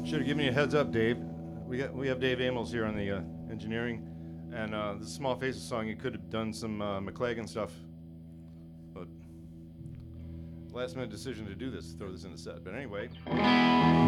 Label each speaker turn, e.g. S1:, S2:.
S1: Should have given you a heads up, Dave. We have Dave Amos here on the engineering, and the Small Faces song. You could have done some McLagan stuff, but last minute decision to do this, throw this in the set. But anyway.